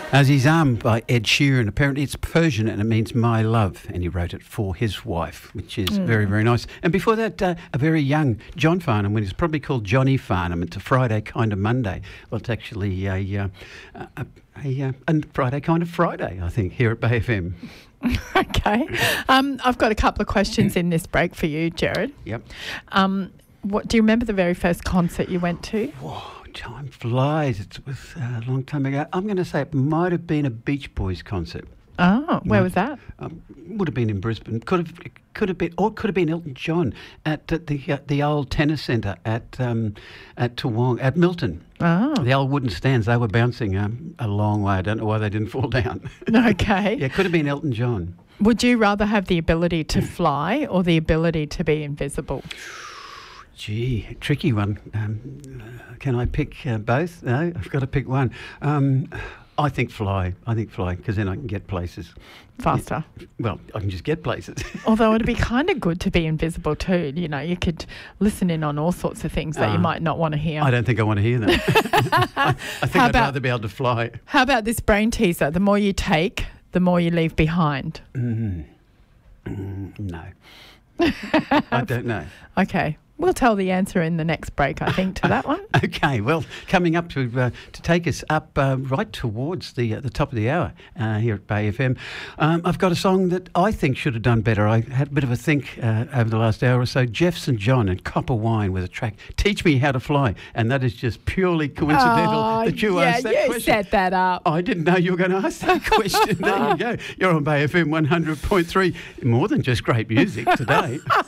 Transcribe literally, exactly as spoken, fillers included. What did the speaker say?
Azizam by Ed Sheeran. Apparently it's Persian and it means my love, and he wrote it for his wife, which is mm. very, very nice. And before that, uh, a very young John Farnham, when he's probably called Johnny Farnham. It's a Friday kind of Monday. Well, it's actually a, uh, a, a, a, a Friday kind of Friday, I think, here at Bay F M. Okay. Um, I've got a couple of questions in this break for you, Jared. Yep. Um, what do you remember the very first concert you went to? Whoa. Time flies. It was uh, a long time ago. I'm going to say it might have been a Beach Boys concert. Oh, where might, was that? Um, would have been in Brisbane. Could have, could have been, or could have been Elton John at, at the uh, the old tennis centre at um, at Toowong, at Milton. Oh, the old wooden stands. They were bouncing um, a long way. I don't know why they didn't fall down. Okay. Yeah, could have been Elton John. Would you rather have the ability to fly or the ability to be invisible? Gee, tricky one. Um, uh, can I pick uh, both? No, I've got to pick one. Um, I think fly. I think fly, because then I can get places. Faster. Yeah, well, I can just get places. Although it'd be kind of good to be invisible too. You know, you could listen in on all sorts of things that uh, you might not want to hear. I don't think I want to hear them. I, I think How I'd about, rather be able to fly. How about this brain teaser? The more you take, the more you leave behind. Mm. Mm, no. I don't know. Okay. We'll tell the answer in the next break, I think, to that one. Okay, well, coming up to uh, to take us up uh, right towards the uh, the top of the hour uh, here at Bay F M, um, I've got a song that I think should have done better. I had a bit of a think uh, over the last hour or so. Jeff Saint John and Copper Wine with a track, Teach Me How to Fly, and that is just purely coincidental oh, that you yeah, asked that you question. set that up. I didn't know you were going to ask that question. There you go. You're on Bay F M one hundred point three. More than just great music today.